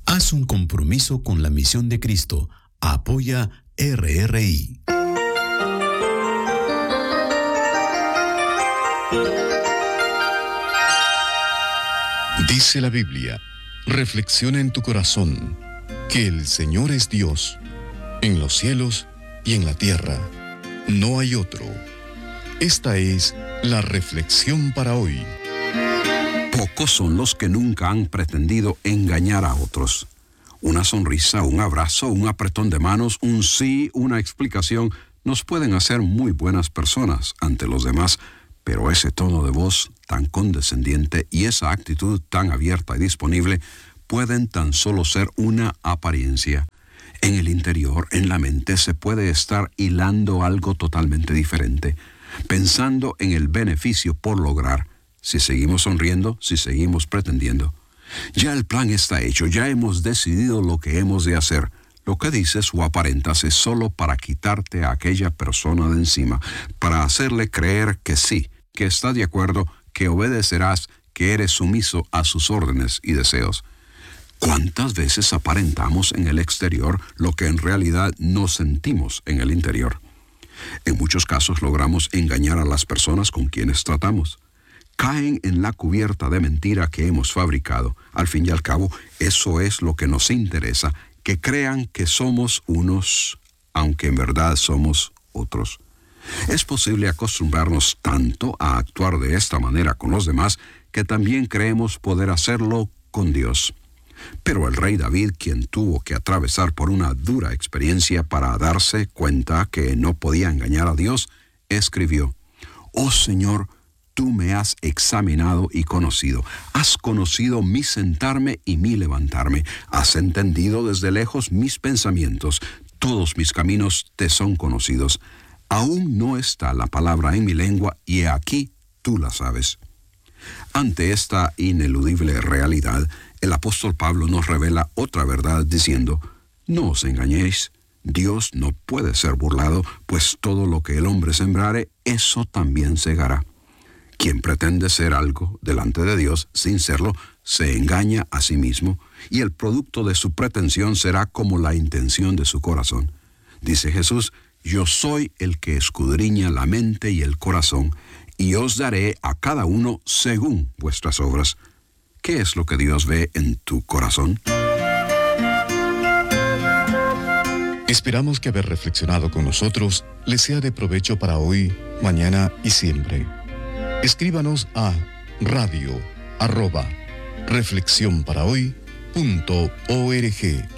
Haz un compromiso con la misión de Cristo. Apoya RRI. Dice la Biblia, reflexiona en tu corazón que el Señor es Dios, en los cielos y en la tierra. No hay otro. Esta es la reflexión para hoy. Pocos son los que nunca han pretendido engañar a otros. Una sonrisa, un abrazo, un apretón de manos, un sí, una explicación, nos pueden hacer muy buenas personas ante los demás, pero ese tono de voz tan condescendiente y esa actitud tan abierta y disponible pueden tan solo ser una apariencia. En el interior, en la mente, se puede estar hilando algo totalmente diferente, pensando en el beneficio por lograr, si seguimos sonriendo, si seguimos pretendiendo. Ya el plan está hecho, ya hemos decidido lo que hemos de hacer. Lo que dices o aparentas es solo para quitarte a aquella persona de encima, para hacerle creer que sí, que está de acuerdo, que obedecerás, que eres sumiso a sus órdenes y deseos. ¿Cuántas veces aparentamos en el exterior lo que en realidad no sentimos en el interior? En muchos casos logramos engañar a las personas con quienes tratamos. Caen en la cubierta de mentira que hemos fabricado. Al fin y al cabo, eso es lo que nos interesa, que crean que somos unos, aunque en verdad somos otros. Es posible acostumbrarnos tanto a actuar de esta manera con los demás que también creemos poder hacerlo con Dios. Pero el rey David, quien tuvo que atravesar por una dura experiencia para darse cuenta que no podía engañar a Dios, escribió: «Oh Señor, tú me has examinado y conocido. Has conocido mi sentarme y mi levantarme. Has entendido desde lejos mis pensamientos. Todos mis caminos te son conocidos. Aún no está la palabra en mi lengua, y he aquí tú la sabes». Ante esta ineludible realidad, el apóstol Pablo nos revela otra verdad diciendo: «No os engañéis, Dios no puede ser burlado, pues todo lo que el hombre sembrare, eso también segará». Quien pretende ser algo delante de Dios sin serlo, se engaña a sí mismo, y el producto de su pretensión será como la intención de su corazón. Dice Jesús: «Yo soy el que escudriña la mente y el corazón, y os daré a cada uno según vuestras obras». ¿Qué es lo que Dios ve en tu corazón? Esperamos que haber reflexionado con nosotros les sea de provecho para hoy, mañana y siempre. Escríbanos a radio@reflexionparahoy.org.